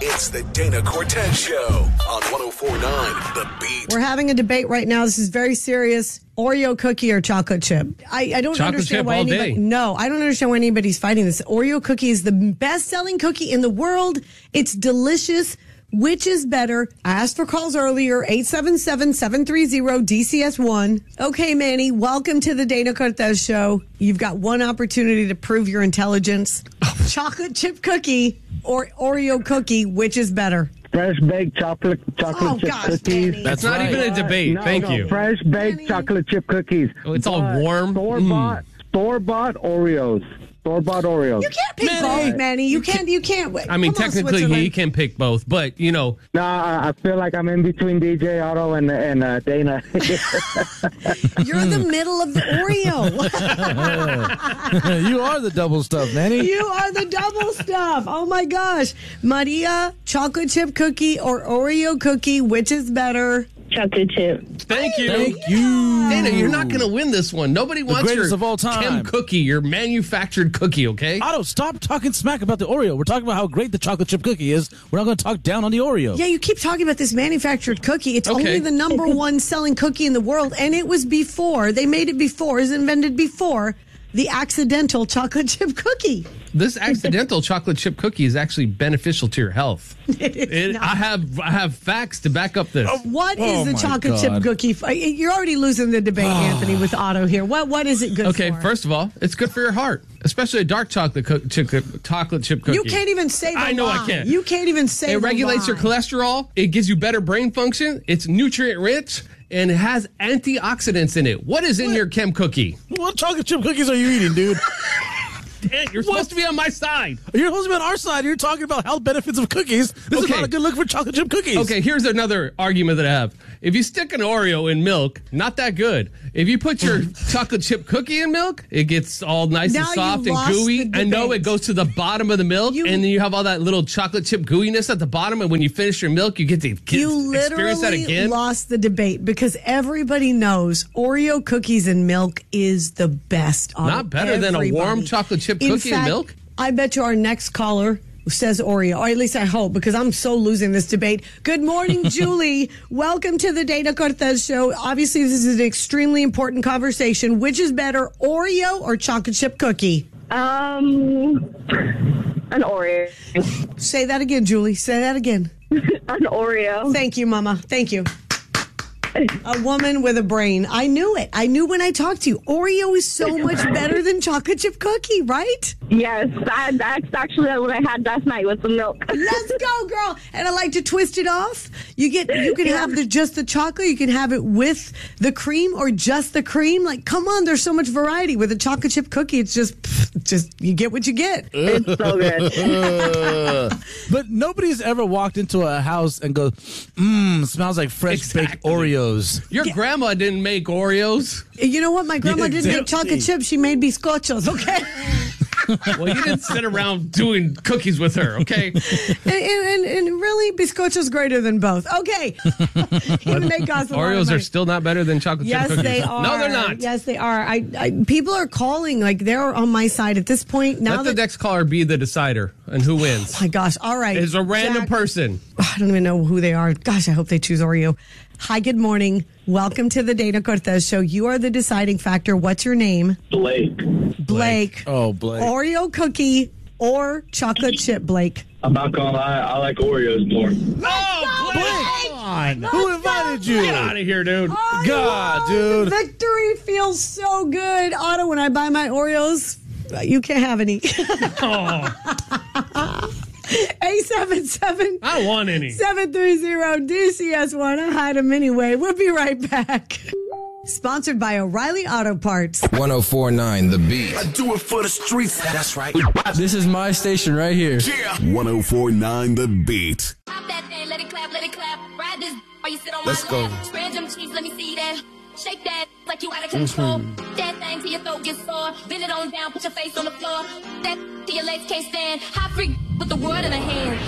It's the Dana Cortez Show on 104.9 The Beat. We're having a debate right now. This is very serious. Oreo cookie or chocolate chip? I don't understand why anybody. No, I don't understand why anybody's fighting this. Oreo cookie is the best-selling cookie in the world. It's delicious. Which is better? I asked for calls earlier, 877-730-DCS1. Okay, Manny, welcome to the Dana Cortez Show. You've got one opportunity to prove your intelligence. Chocolate chip cookie or Oreo cookie, which is better? Fresh baked chocolate chip cookies. Manny. That's not even a debate. Thank you. Fresh baked Manny. chocolate chip cookies. Oh, it's all warm. Store-bought Oreos. Store-bought Oreos. You can't pick both, Manny. You can't. I mean, Come on, technically, he Switzerland. can pick both, but, you know. Nah, I feel like I'm in between DJ Otto and Dana. You're the middle of the Oreo. You are the double stuff, Manny. You are the double stuff. Oh, my gosh. Maria, chocolate chip cookie or Oreo cookie, which is better? Chocolate chip. Thank you. Thank you. Dana, you're not going to win this one. Nobody wants greatest your of all time. Kim cookie, your manufactured cookie, okay? Otto, stop talking smack about the Oreo. We're talking about how great the chocolate chip cookie is. We're not going to talk down on the Oreo. Yeah, you keep talking about this manufactured cookie. It's Okay. only the number one selling cookie in the world, and it was before. They made it before. It was invented before the accidental chocolate chip cookie. This accidental chocolate chip cookie is actually beneficial to your health. It's not. I have facts to back up this. What is Oh, the my chocolate chip God. cookie? You're already losing the debate, Anthony, with Otto here. What is it good Okay, for? first of all, it's good for your heart, especially a dark chocolate chip cookie. You can't even say the I know I lie. can't. You can't even say It the regulates your lie. cholesterol. It gives you better brain function. It's nutrient rich. And it has antioxidants in it. What is in your Kim cookie? What chocolate chip cookies are you eating, dude? Dan, you're supposed to be on my side. You're supposed to be on our side. You're talking about health benefits of cookies. This is Okay. not a good look for chocolate chip cookies. Okay, here's another argument that I have. If you stick an Oreo in milk, not that good. If you put your chocolate chip cookie in milk, it gets all nice Now and you soft and lost gooey. the I know debate. it goes to the bottom of the milk, You- and then you have all that little chocolate chip gooiness at the bottom. And when you finish your milk, you get to You experience that literally again. lost the debate because everybody knows Oreo cookies and milk is the best. Not better than a warm Everybody. chocolate chip In cookie and fact, milk? I bet you our next caller says Oreo, or at least I hope, because I'm so losing this debate. Good morning, Julie. Welcome to the Dana Cortez Show. Obviously, this is an extremely important conversation. Which is better, Oreo or chocolate chip cookie? An Oreo. Say that again, Julie. Say that again. An Oreo. Thank you, Mama. Thank you. A woman with a brain. I knew it. I knew when I talked to you. Oreo is so much better than chocolate chip cookie, right? Yes, that's actually what I had last night with the milk. Let's go, girl. And I like to twist it off. You can have just the chocolate. You can have it with the cream or just the cream. Like, come on, there's so much variety with a chocolate chip cookie. It's just you get what you get. It's so good. But nobody's ever walked into a house and goes, smells like fresh baked Exactly. Oreos. Your grandma didn't make Oreos. You know what? My grandma didn't make Exactly. chocolate chips. She made bizcochos, okay? Well, you didn't sit around doing cookies with her, okay? and really, bizcocho's greater than both. Okay. Even they cost a lot of Oreos money. are still not better than chocolate Yes, chip cookies. they are. No, they're not. Yes, they are. People are calling like they're on my side at this point. Now Let the that next caller be the decider and who wins. my gosh, all right. It's a random Jack, person. I don't even know who they are. Gosh, I hope they choose Oreo. Hi, good morning. Welcome to the Dana Cortez Show. You are the deciding factor. What's your name? Blake. Oh, Blake. Oreo cookie or chocolate chip, Blake? I'm not gonna lie, I like Oreos more. Oh, Blake! Come on. Who invited you? Get out of here, dude. God, dude. Victory feels so good. Otto, when I buy my Oreos, you can't have any. Oh, 877 I don't want any. 730-DCS1. I hide them anyway. We'll be right back. Sponsored by O'Reilly Auto Parts. 104.9 The Beat. I do it for the streets. That's right. This is my station right here. Yeah. 104.9 The Beat. Pop that thing, let it clap, let it clap. Ride this while you sit on Let's my go. lap. Spread them cheeks, let me see that. Shake that like you out of control. That thing till your throat gets sore. Bend it on down, put your face on the floor. That till your legs can't stand. Hot freak with the world in a hand.